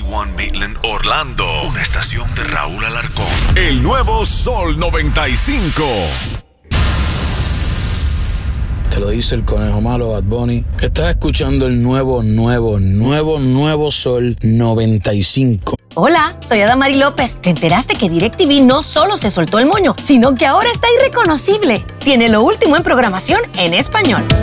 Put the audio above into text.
91 Maitland, Orlando. Una estación de Raúl Alarcón. El nuevo Sol 95. Te lo dice el conejo malo, Bad Bunny. Estás escuchando el nuevo Sol 95. Hola, soy Adamari López. ¿Te enteraste que DirecTV no solo se soltó el moño, sino que ahora está irreconocible? Tiene lo último en programación en español.